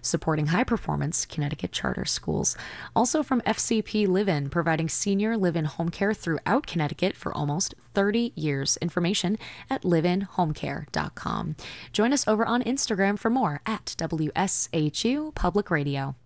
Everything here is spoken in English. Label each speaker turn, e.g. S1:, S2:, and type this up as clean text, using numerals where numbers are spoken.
S1: supporting high-performance Connecticut charter schools. Also from FCP Live-In, providing senior live-in home care throughout Connecticut for almost 30 years. Information at liveinhomecare.com. Join us over on Instagram for more at WSHU Public Radio.